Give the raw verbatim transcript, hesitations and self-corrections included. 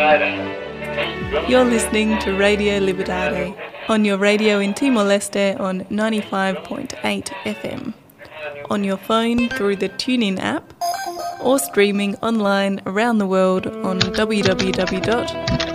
You're listening to Radio Libertad on your radio in Timor-Leste on ninety-five point eight F M, on your phone through the TuneIn app, or streaming online around the world on w w w dot